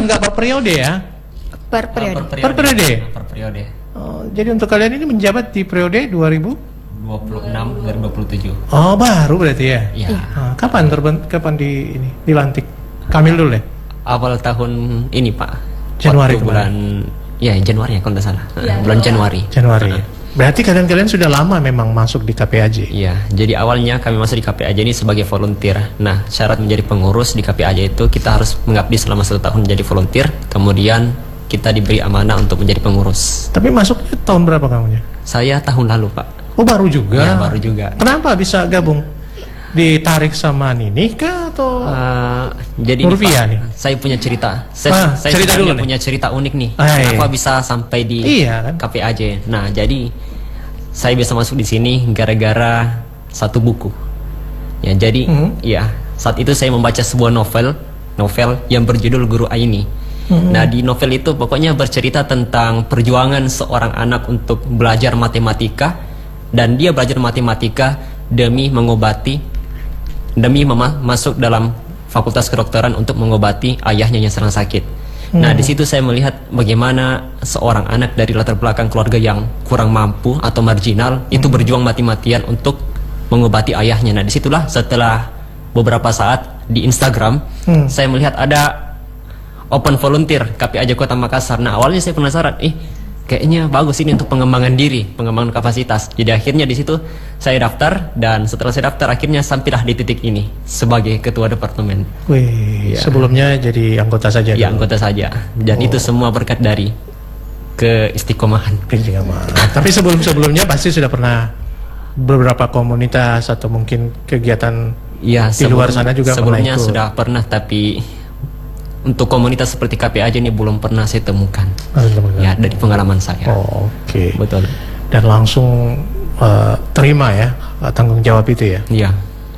nggak per periode ya? Per periode. Per periode? Per periode. Oh, jadi untuk kalian ini menjabat di periode 2026-2027. Oh, baru berarti ya? Iya. Kapan dilantik? Kamil dulu ya? Awal tahun ini, Pak. Januari Waktu bulan Januari ya kalau tidak salah. Bulan Januari. Berarti kalian sudah lama memang masuk di KPAJ? Iya, jadi awalnya kami masuk di KPAJ ini sebagai volunteer. Nah, syarat menjadi pengurus di KPAJ itu kita harus mengabdi selama 1 tahun menjadi volunteer. Kemudian kita diberi amanah untuk menjadi pengurus. Tapi masuknya tahun berapa kamunya? Saya tahun lalu, Pak. Oh, baru juga? Ya, baru juga. Kenapa bisa gabung? Ditarik sama Nini kah atau jadi Nurvia nih? Saya punya cerita. Saya cerita dulu punya cerita unik nih. Iya. Kenapa bisa sampai di KPAJ? Nah, jadi saya bisa masuk di sini gara-gara satu buku. Ya, jadi ya saat itu saya membaca sebuah novel yang berjudul Guru Aini. Nah, di novel itu pokoknya bercerita tentang perjuangan seorang anak untuk belajar matematika, dan dia belajar matematika demi masuk dalam fakultas kedokteran untuk mengobati ayahnya yang sedang sakit. Nah, di situ saya melihat bagaimana seorang anak dari latar belakang keluarga yang kurang mampu atau marginal itu berjuang mati-matian untuk mengobati ayahnya. Nah, disitulah setelah beberapa saat di Instagram saya melihat ada open volunteer KPAJ Kota Makassar. Nah, awalnya saya penasaran, kayaknya bagus ini untuk pengembangan diri, pengembangan kapasitas. Jadi akhirnya di situ saya daftar, dan setelah saya daftar akhirnya sampailah di titik ini sebagai ketua departemen. Wih, sebelumnya jadi anggota saja? Ya, anggota saja. Dan itu semua berkat dari keistiqomahan. Tapi sebelumnya pasti sudah pernah beberapa komunitas atau mungkin kegiatan di luar sana juga? Sebelumnya sudah pernah, tapi untuk komunitas seperti KPAJ ini belum pernah saya temukan. Ya, dari pengalaman saya. Oke. Betul. Dan langsung terima ya tanggung jawab itu ya? Iya.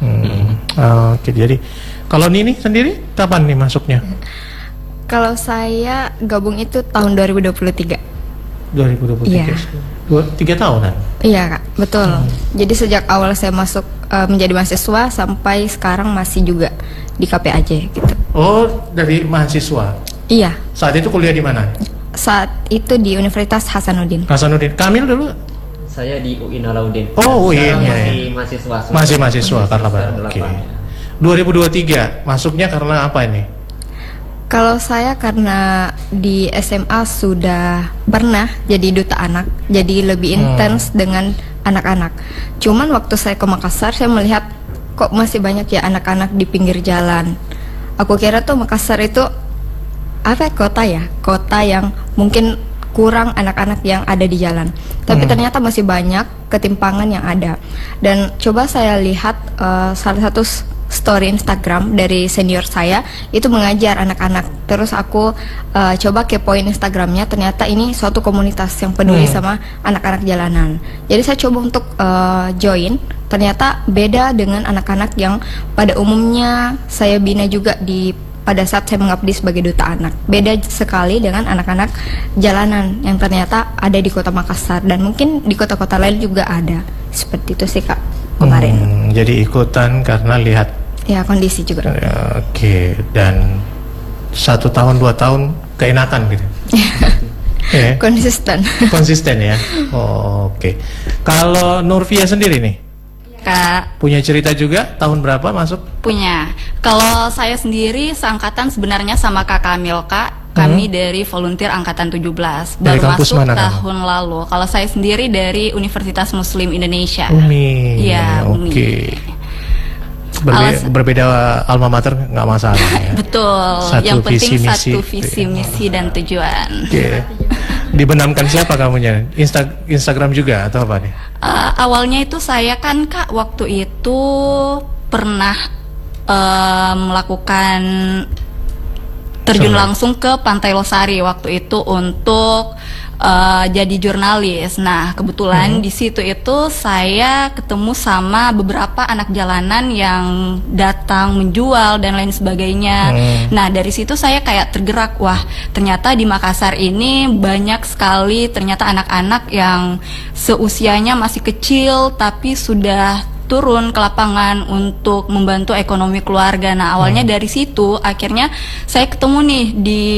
Oke, jadi kalau Nini sendiri kapan nih masuknya? Kalau saya gabung itu tahun 2023. 2023? Iya. 3 tahunan? Iya, Kak, betul. Jadi sejak awal saya masuk menjadi mahasiswa sampai sekarang masih juga di KPAJ gitu. Oh, dari mahasiswa? Iya. Saat itu kuliah di mana? Saat itu di Universitas Hasanuddin. Kamil dulu? Saya di UIN Alauddin. Oh, UIN. Masih mahasiswa. Masih mahasiswa karena oke. 2023 masuknya karena apa ini? Kalau saya karena di SMA sudah pernah jadi duta anak, jadi lebih intens dengan anak-anak. Cuman waktu saya ke Makassar, saya melihat kok masih banyak ya anak-anak di pinggir jalan. Aku kira tuh Makassar itu kota yang mungkin kurang anak-anak yang ada di jalan. Tapi ternyata masih banyak ketimpangan yang ada. Dan coba saya lihat salah satu story Instagram dari senior saya itu mengajar anak-anak. Terus aku coba kepoin Instagramnya, ternyata ini suatu komunitas yang peduli sama anak-anak jalanan. Jadi saya coba untuk join. Ternyata beda dengan anak-anak yang pada umumnya saya bina juga pada saat saya mengabdi sebagai duta anak. Beda sekali dengan anak-anak jalanan yang ternyata ada di Kota Makassar, dan mungkin di kota-kota lain juga ada. Seperti itu sih, Kak, kemarin. Jadi ikutan karena lihat kondisi juga. Oke, dan 1 tahun 2 tahun keenakan gitu. Konsisten ya. Oke. Kalau Nurvia sendiri nih, Kak, punya cerita juga tahun berapa masuk? Punya. Kalau saya sendiri seangkatan sebenarnya sama Kak Kamil, Kak. Kami dari volunteer angkatan 17. Baru masuk tahun lalu. Kalau saya sendiri dari Universitas Muslim Indonesia. UMI. Iya, Oke. Berbeda alma mater nggak masalah ya. Betul. Yang penting satu visi misi dan tujuan. Oke. Dibenamkan siapa kamunya? Instagram juga atau apa nih? Awalnya itu saya kan, Kak, waktu itu pernah melakukan terjun langsung ke Pantai Losari waktu itu untuk jadi jurnalis. Nah, kebetulan di situ itu saya ketemu sama beberapa anak jalanan yang datang menjual dan lain sebagainya. Nah, dari situ saya kayak tergerak, wah, ternyata di Makassar ini banyak sekali ternyata anak-anak yang seusianya masih kecil tapi sudah turun ke lapangan untuk membantu ekonomi keluarga. Nah, awalnya dari situ akhirnya saya ketemu nih di